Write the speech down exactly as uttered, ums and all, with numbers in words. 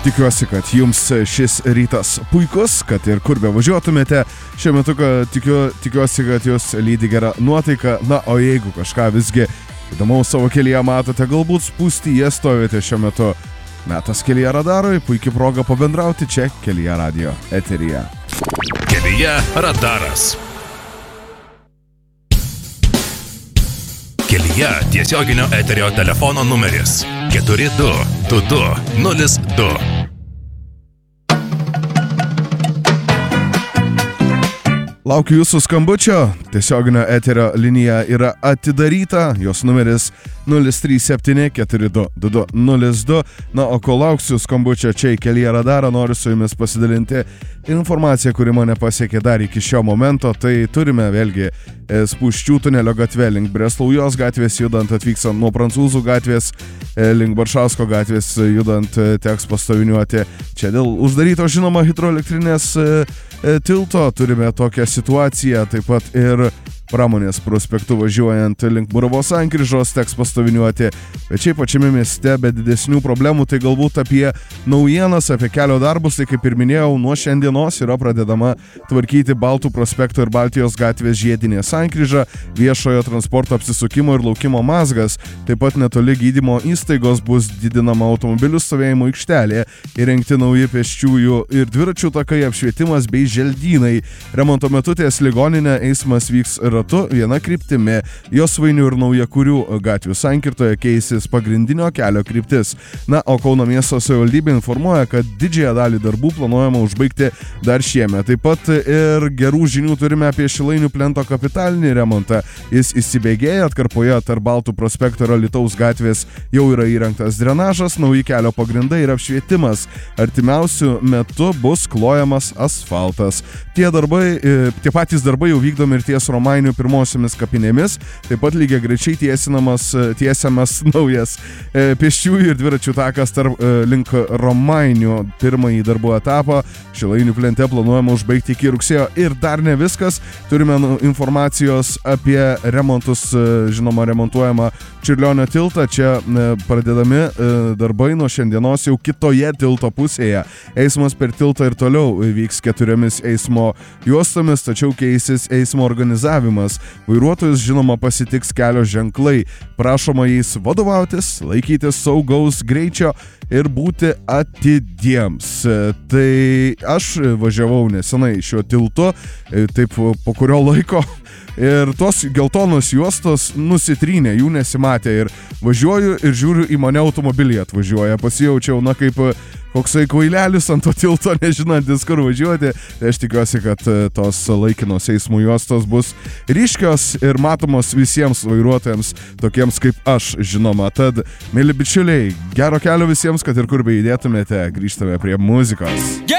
Tikiuosi, kad jums šis rytas puikus, kad ir kur be važiuotumėte. Šiuo metu tikiu, tikiuosi, kad jūs lydi gera nuotaika. Na, o jeigu kažką visgi įdomaus savo kelyje matote, galbūt spūstyje stovite šiuo metu. Metas Kelyje radarui, puikia proga pabendrauti čia Kelyje radio eteryje. Kelyje radaras. Kelyje tiesioginio eterio telefono numeris keturi du du du nulis du. Laukiu jūsų skambučio, tiesioginio eterio linija yra atidaryta, jos numeris nulis trys septyni keturi du du du nulis du. Na, o kol lauksiu skambučio čia į Kelyje radarą, noriu su jumis pasidalinti informaciją, kuri mane pasiekė dar iki šio momento. Tai turime vėlgi Spūsčių tunelio gatve link Breslaujos gatvės judant, atvykstant nuo Prancūzų gatvės link Baršausko gatvės judant, teks pastoviniuoti. Čia dėl uždaryto, žinoma, hidroelektrinės tilto turime tokią situaciją, taip pat ir Pramonės prospektu važiuojant link Muravos sankryžos teks pastoviniuoti, bet šiaip pačiame mieste be didesnių problemų. Tai galbūt apie naujienas, apie kelio darbus. Tai kaip ir minėjau, nuo šiandienos yra pradedama tvarkyti Baltų prospekto ir Baltijos gatvės žiedinė sankryža, viešojo transporto apsisukimo ir laukimo mazgas. Taip pat netoli gydymo įstaigos bus didinama automobilių stovėjimo aikštelė, įrengti nauji pėsčiųjų ir dviračių takai, apšvietimas bei želdynai. Remonto metu ties ligoninė eismas vyks ratu viena kryptimi. Josvainių ir Naujakurių gatvių sankirtoje keisis pagrindinio kelio kryptis. Na, o Kauno miesto savivaldybė informuoja, kad didžiąją dalį darbų planuojama užbaigti dar šiemet. Taip pat ir gerų žinių turime apie Šilainių plento kapitalinį remontą. Jis įsibėgėja, atkarpoje tarp Baltų prospekto ir Alytaus gatvės jau yra įrengtas drenažas, nauji kelio pagrindai ir apšvietimas. Artimiausiu metu bus klojamas asfaltas. Tie darbai, tie patys darbai jau vykdomi ir ties Romainių pirmosiomis kapinėmis. Taip pat lygiai greičiai tiesinamas, tiesiamas naujas e, pėsčiųjų ir dviračių takas tarp e, link Romainių. Pirmąjį darbų etapą Šilainių plente planuojama užbaigti iki rugsėjo. Ir dar ne viskas. Turime informacijos apie remontus, e, žinoma, remontuojama Čiurlionio tiltą. Čia e, pradedami e, darbai nuo šiandienos jau kitoje tilto pusėje. Eismas per tiltą ir toliau vyks keturiomis eismo juostomis, tačiau keisis eismo organizavimas. Vairuotojus, žinoma, pasitiks kelio ženklai. Prašoma jais vadovautis, laikytis saugaus greičio ir būti atidiems. Tai aš važiavau nesenai šiuo tiltu, taip po kurio laiko, ir tos geltonos juostos nusitrynė, jų nesimatė, ir važiuoju ir žiūriu, į mane automobilį atvažiuoja. Pasijaučiau, na, kaip koksai kvailelis ant to tilto, nežinantis, kur važiuoti. Tai aš tikiuosi, kad tos laikinos eismų juostos bus ryškios ir matomos visiems vairuotojams, tokiems kaip aš, žinoma. Tad, mėly bičiuliai, gero kelio visiems, kad ir kur beįdėtumėte, grįžtame prie muzikos.